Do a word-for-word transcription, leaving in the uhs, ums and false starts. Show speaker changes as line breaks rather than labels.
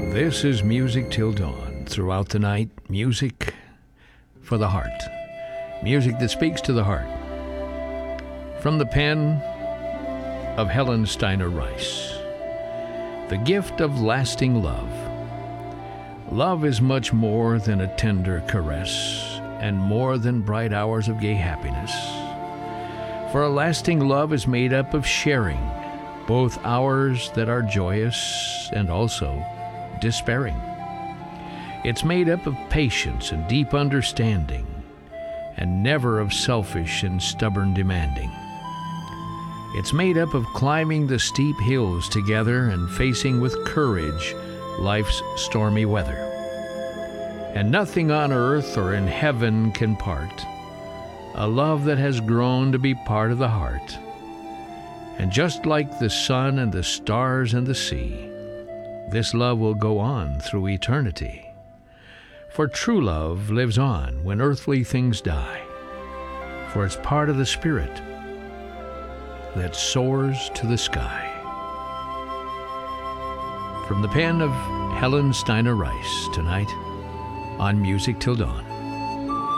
This is Music Till Dawn. Throughout the night, music for the heart. Music that speaks to the heart. From the pen of Helen Steiner Rice. The gift of lasting love. Love is much more than a tender caress, and more than bright hours of gay happiness. For a lasting love is made up of sharing, both hours that are joyous and also despairing. It's made up of patience and deep understanding, and never of selfish and stubborn demanding. It's made up of climbing the steep hills together and facing with courage life's stormy weather. And nothing on earth or in heaven can part a love that has grown to be part of the heart. And just like the sun and the stars and the sea, this love will go on through eternity. For true love lives on when earthly things die, for it's part of the spirit that soars to the sky. From the pen of Helen Steiner Rice, tonight on Music Till Dawn.